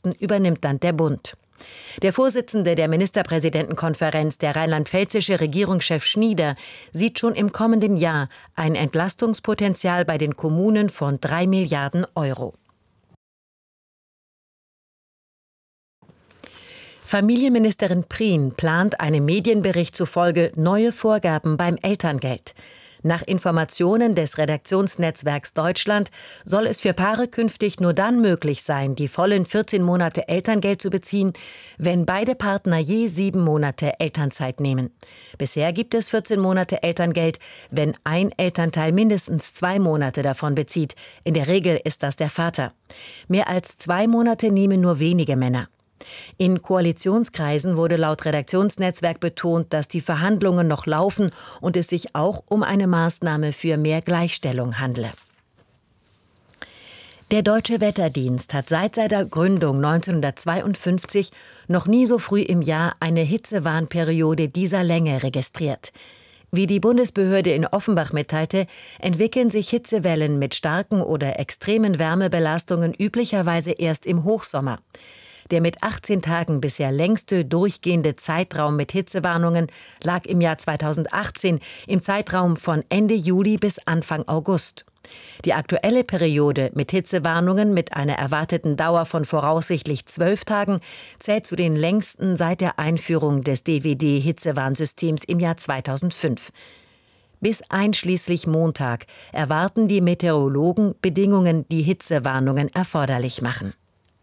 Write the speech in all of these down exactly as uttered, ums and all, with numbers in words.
Kosten übernimmt dann der Bund. Der Vorsitzende der Ministerpräsidentenkonferenz, der rheinland-pfälzische Regierungschef Schnieder, sieht schon im kommenden Jahr ein Entlastungspotenzial bei den Kommunen von drei Milliarden Euro. Familienministerin Prien plant einem Medienbericht zufolge neue Vorgaben beim Elterngeld. Nach Informationen des Redaktionsnetzwerks Deutschland soll es für Paare künftig nur dann möglich sein, die vollen vierzehn Monate Elterngeld zu beziehen, wenn beide Partner je sieben Monate Elternzeit nehmen. Bisher gibt es vierzehn Monate Elterngeld, wenn ein Elternteil mindestens zwei Monate davon bezieht. In der Regel ist das der Vater. Mehr als zwei Monate nehmen nur wenige Männer. In Koalitionskreisen wurde laut Redaktionsnetzwerk betont, dass die Verhandlungen noch laufen und es sich auch um eine Maßnahme für mehr Gleichstellung handle. Der Deutsche Wetterdienst hat seit seiner Gründung neunzehnhundertzweiundfünfzig noch nie so früh im Jahr eine Hitzewarnperiode dieser Länge registriert. Wie die Bundesbehörde in Offenbach mitteilte, entwickeln sich Hitzewellen mit starken oder extremen Wärmebelastungen üblicherweise erst im Hochsommer. Der mit achtzehn Tagen bisher längste durchgehende Zeitraum mit Hitzewarnungen lag im Jahr zweitausendachtzehn im Zeitraum von Ende Juli bis Anfang August. Die aktuelle Periode mit Hitzewarnungen mit einer erwarteten Dauer von voraussichtlich zwölf Tagen zählt zu den längsten seit der Einführung des D W D-Hitzewarnsystems im Jahr zweitausendfünf. Bis einschließlich Montag erwarten die Meteorologen Bedingungen, die Hitzewarnungen erforderlich machen.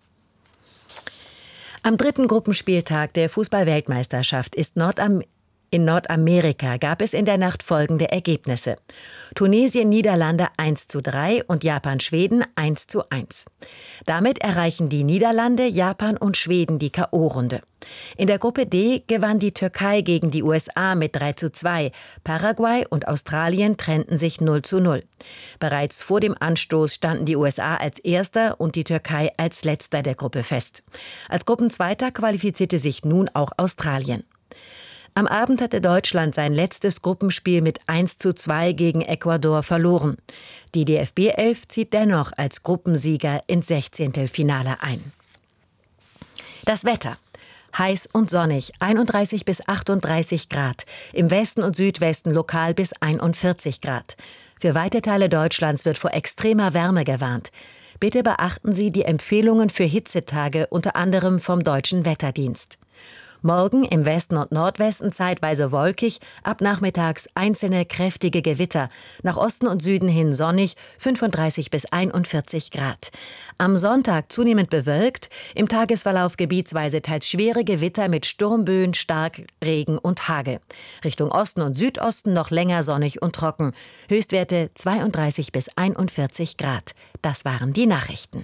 Am dritten Gruppenspieltag der Fußball-Weltmeisterschaft ist Nordam- in Nordamerika gab es in der Nacht folgende Ergebnisse. Tunesien-Niederlande eins zu drei und Japan-Schweden eins zu eins. Damit erreichen die Niederlande, Japan und Schweden die K O-Runde. In der Gruppe D gewann die Türkei gegen die U S A mit drei zu zwei. Paraguay und Australien trennten sich null zu null. Bereits vor dem Anstoß standen die U S A als Erster und die Türkei als Letzter der Gruppe fest. Als Gruppenzweiter qualifizierte sich nun auch Australien. Am Abend hatte Deutschland sein letztes Gruppenspiel mit eins zu zwei gegen Ecuador verloren. Die D F B elf zieht dennoch als Gruppensieger ins Sechzehntelfinale ein. Das Wetter. Heiß und sonnig, einunddreißig bis achtunddreißig Grad. Im Westen und Südwesten lokal bis einundvierzig Grad. Für weite Teile Deutschlands wird vor extremer Wärme gewarnt. Bitte beachten Sie die Empfehlungen für Hitzetage, unter anderem vom Deutschen Wetterdienst. Morgen im Westen und Nordwesten zeitweise wolkig, ab nachmittags einzelne kräftige Gewitter. Nach Osten und Süden hin sonnig, fünfunddreißig bis einundvierzig Grad. Am Sonntag zunehmend bewölkt, im Tagesverlauf gebietsweise teils schwere Gewitter mit Sturmböen, Starkregen und Hagel. Richtung Osten und Südosten noch länger sonnig und trocken. Höchstwerte zweiunddreißig bis einundvierzig Grad. Das waren die Nachrichten.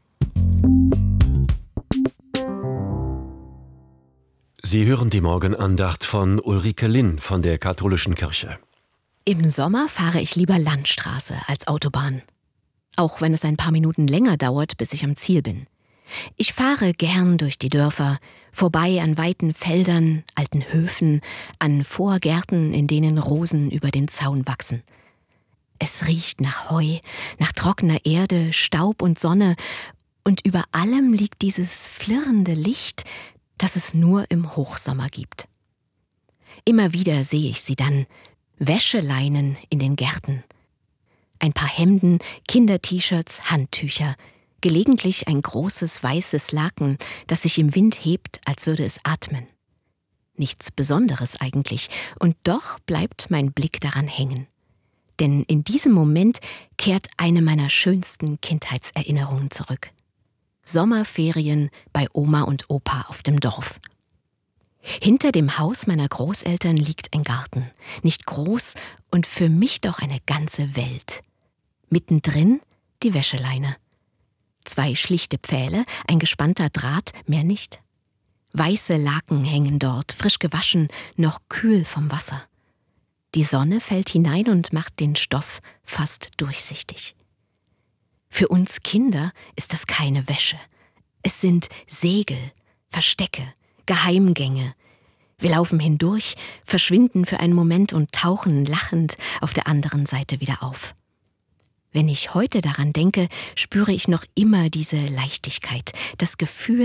Sie hören die Morgenandacht von Ulrike Linn von der Katholischen Kirche. Im Sommer fahre ich lieber Landstraße als Autobahn. Auch wenn es ein paar Minuten länger dauert, bis ich am Ziel bin. Ich fahre gern durch die Dörfer, vorbei an weiten Feldern, alten Höfen, an Vorgärten, in denen Rosen über den Zaun wachsen. Es riecht nach Heu, nach trockener Erde, Staub und Sonne, und über allem liegt dieses flirrende Licht, das es nur im Hochsommer gibt. Immer wieder sehe ich sie dann, Wäscheleinen in den Gärten. Ein paar Hemden, Kinder-T-Shirts, Handtücher, gelegentlich ein großes weißes Laken, das sich im Wind hebt, als würde es atmen. Nichts Besonderes eigentlich, und doch bleibt mein Blick daran hängen. Denn in diesem Moment kehrt eine meiner schönsten Kindheitserinnerungen zurück. Sommerferien bei Oma und Opa auf dem Dorf. Hinter dem Haus meiner Großeltern liegt ein Garten, nicht groß und für mich doch eine ganze Welt. Mittendrin die Wäscheleine. Zwei schlichte Pfähle, ein gespannter Draht, mehr nicht. Weiße Laken hängen dort, frisch gewaschen, noch kühl vom Wasser. Die Sonne fällt hinein und macht den Stoff fast durchsichtig. Für uns Kinder ist das keine Wäsche. Es sind Segel, Verstecke, Geheimgänge. Wir laufen hindurch, verschwinden für einen Moment und tauchen lachend auf der anderen Seite wieder auf. Wenn ich heute daran denke, spüre ich noch immer diese Leichtigkeit, das Gefühl,